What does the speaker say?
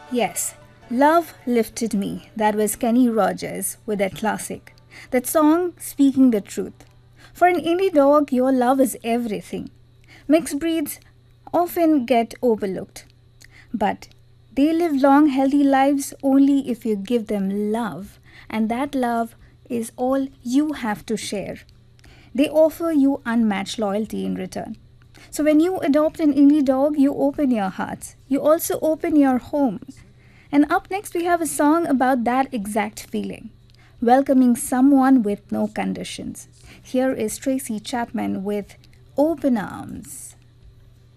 Yes, Love Lifted Me. That was Kenny Rogers with that classic. That song speaking the truth. For an indie dog, your love is everything. Mixed breeds often get overlooked, but they live long, healthy lives only if you give them love, and that love is all you have to share. They offer you unmatched loyalty in return. So when you adopt an indie dog, you open your hearts. You also open your home. And up next, we have a song about that exact feeling, welcoming someone with no conditions. Here is Tracy Chapman with Open Arms.